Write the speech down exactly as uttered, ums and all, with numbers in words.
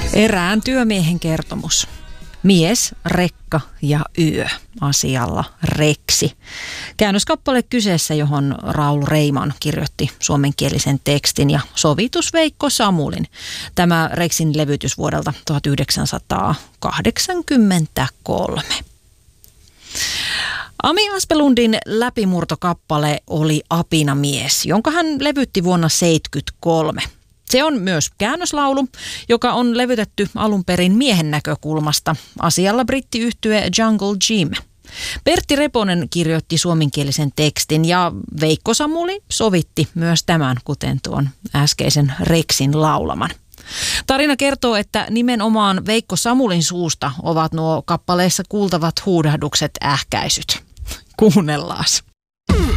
Erään työmiehen kertomus. Mies, rekka ja yö asialla Reksi. Käännöskappale kyseessä, johon Raul Reiman kirjoitti suomenkielisen tekstin ja sovitus Veikko Samulin. Tämä Reksin levytys vuodelta tuhatyhdeksänsataakahdeksankymmentäkolme. Ami Aspelundin läpimurtokappale oli Apinamies, jonka hän levytti vuonna seitsemänkymmentäkolme. Se on myös käännöslaulu, joka on levytetty alun perin miehen näkökulmasta asialla brittiyhtye Jungle Jim. Pertti Reponen kirjoitti suomenkielisen tekstin ja Veikko Samuli sovitti myös tämän, kuten tuon äskeisen Reksin laulaman. Tarina kertoo, että nimenomaan Veikko Samulin suusta ovat nuo kappaleissa kuultavat huudahdukset ähkäisyt. Kuunnellaas.